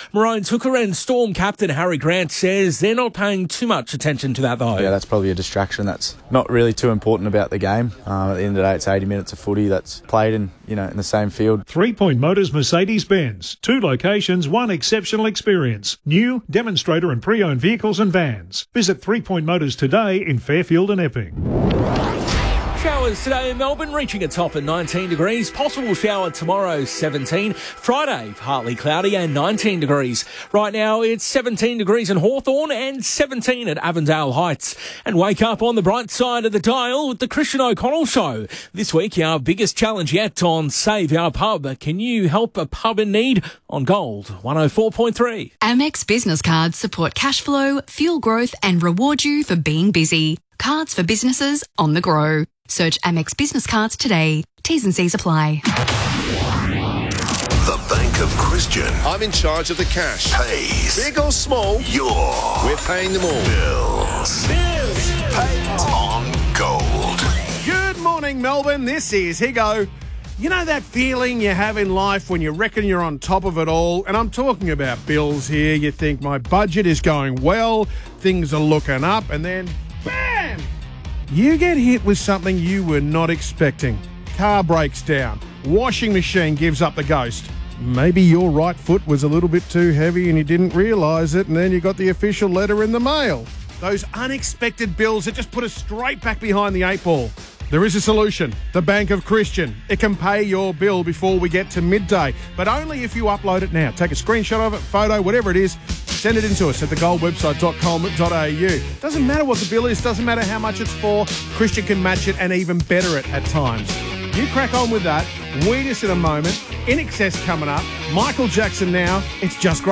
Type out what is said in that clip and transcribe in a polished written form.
Maroons hooker and Storm captain Harry Grant says they're not paying too much attention to that though. Yeah, that's probably a distraction that's not really too important about the game. At the end of the day, it's 80 minutes of footy that's played in the same field. 3 Point Motors Mercedes-Benz. 2 locations, 1 exceptional experience. New, demonstrator and pre-owned vehicles and vans. Visit 3 Point Motors today in Fairfield and Epping. Showers today in Melbourne, reaching a top at 19 degrees. Possible shower tomorrow, 17. Friday, partly cloudy and 19 degrees. Right now, it's 17 degrees in Hawthorn and 17 at Avondale Heights. And wake up on the bright side of the dial with the Christian O'Connell Show. This week, our biggest challenge yet on Save Our Pub. Can you help a pub in need? On Gold 104.3. Amex Business Cards support cash flow, fuel growth and reward you for being busy. Cards for businesses on the go. Search Amex Business Cards today. T's and C's apply. The Bank of Christian. I'm in charge of the cash. Pays. Big or small, we're paying them all. Bills. Paid on Gold. Good morning, Melbourne. This is Higo. You know that feeling you have in life when you reckon you're on top of it all? And I'm talking about bills here. You think my budget is going well, things are looking up, and then bam! You get hit with something you were not expecting. Car breaks down. Washing machine gives up the ghost. Maybe your right foot was a little bit too heavy and you didn't realise it, and then you got the official letter in the mail. Those unexpected bills that just put us straight back behind the 8 ball. There is a solution. The Bank of Christian. It can pay your bill before we get to midday, but only if you upload it now. Take a screenshot of it, photo, whatever it is. Send it in to us at thegoldwebsite.com.au. Doesn't matter what the bill is, doesn't matter how much it's for. Christian can match it and even better it at times. You crack on with that. Weed us in a moment. In Excess coming up. Michael Jackson now. It's just great.